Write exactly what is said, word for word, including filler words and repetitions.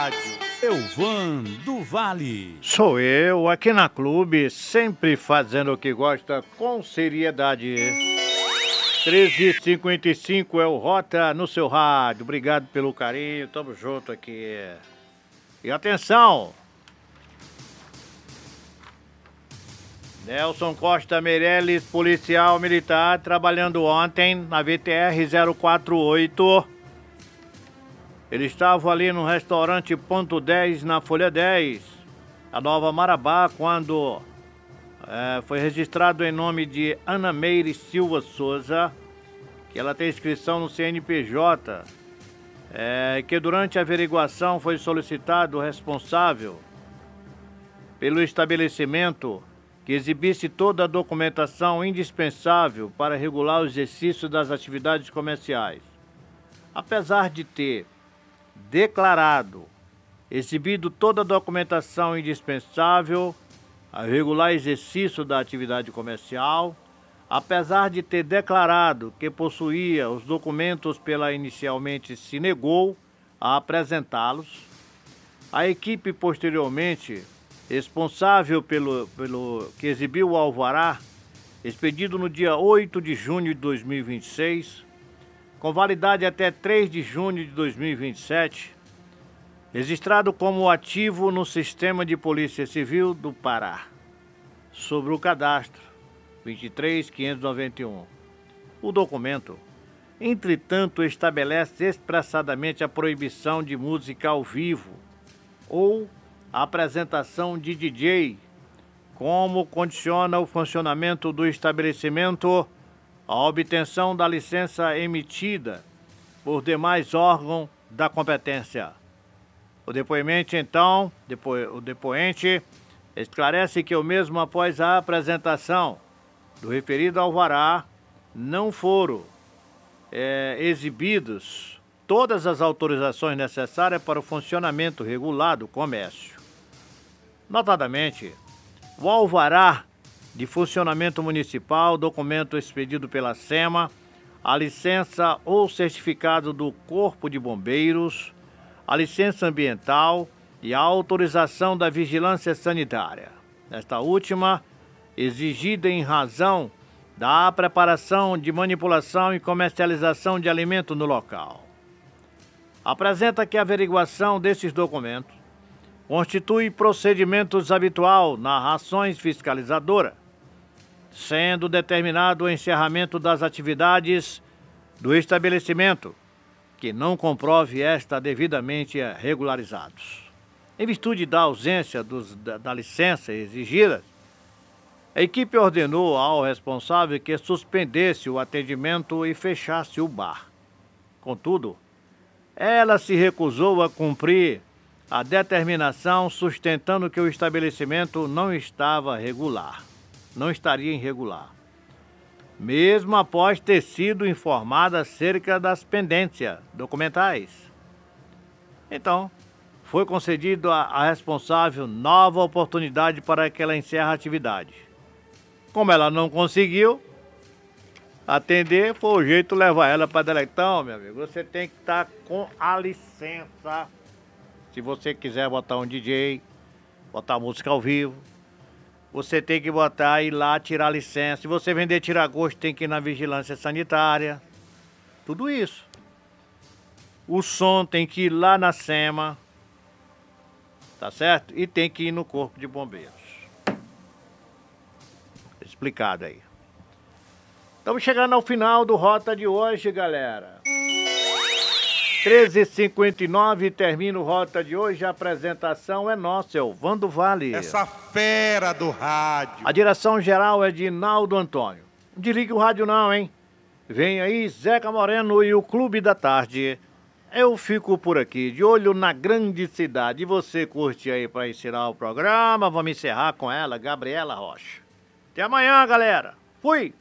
rádio. Elvan do Vale. Sou eu, aqui na Clube, sempre fazendo o que gosta com seriedade. treze e cinquenta e cinco é o Rota no seu rádio. Obrigado pelo carinho, tamo junto aqui. E atenção! Nelson Costa Meirelles, policial militar, trabalhando ontem na V T R zero quatro oito. Ele estava ali no restaurante Ponto dez, na Folha dez, a Nova Marabá, quando é, foi registrado em nome de Ana Meire Silva Souza, que ela tem inscrição no C N P J, é, que durante a averiguação foi solicitado o responsável pelo estabelecimento que exibisse toda a documentação indispensável para regular o exercício das atividades comerciais. Apesar de ter declarado, exibido toda a documentação indispensável a regular o exercício da atividade comercial, apesar de ter declarado que possuía os documentos pela inicialmente se negou a apresentá-los, a equipe posteriormente responsável pelo, pelo que exibiu o alvará, expedido no dia oito de junho de dois mil e vinte e seis, com validade até três de junho de dois mil e vinte e sete, registrado como ativo no Sistema de Polícia Civil do Pará, sobre o cadastro vinte e três mil quinhentos e noventa e um. O documento, entretanto, estabelece expressadamente a proibição de música ao vivo ou a apresentação de D J, como condiciona o funcionamento do estabelecimento a obtenção da licença emitida por demais órgãos da competência. O depoimento, então, depo, o depoente esclarece que o mesmo após a apresentação do referido alvará não foram é, exibidos todas as autorizações necessárias para o funcionamento regular do comércio. Notadamente, o alvará de funcionamento municipal, documento expedido pela SEMA, a licença ou certificado do Corpo de Bombeiros, a licença ambiental e a autorização da vigilância sanitária. Esta última, exigida em razão da preparação de manipulação e comercialização de alimento no local. Apresenta que a averiguação desses documentos constitui procedimentos habitual na ações fiscalizadoras, sendo determinado o encerramento das atividades do estabelecimento, que não comprove esta devidamente regularizados. Em virtude da ausência dos, da, da licença exigida, a equipe ordenou ao responsável que suspendesse o atendimento e fechasse o bar. Contudo, ela se recusou a cumprir a determinação, sustentando que o estabelecimento não estava regular, não estaria irregular, mesmo após ter sido informada acerca das pendências documentais. Então, foi concedido à responsável nova oportunidade para que ela encerre a atividade. Como ela não conseguiu atender, foi o jeito de levar ela para a delegacia. Então, meu amigo, você tem que estar com a licença. Se você quiser botar um D J, botar música ao vivo, você tem que botar, ir lá, tirar a licença. Se você vender tira-gosto, tem que ir na vigilância sanitária. Tudo isso. O som tem que ir lá na SEMA, tá certo? E tem que ir no Corpo de Bombeiros. Explicado aí. Estamos chegando ao final do Rota de hoje, galera. treze e cinquenta e nove, termina o Rota de hoje. A apresentação é nossa, é o Vando Vale. Essa fera do rádio. A direção geral é de Naldo Antônio. Não desligue o rádio não, hein? Vem aí Zeca Moreno e o Clube da Tarde. Eu fico por aqui, de olho na grande cidade. E você curte aí para encerrar o programa? Vamos encerrar com ela, Gabriela Rocha. Até amanhã, galera. Fui!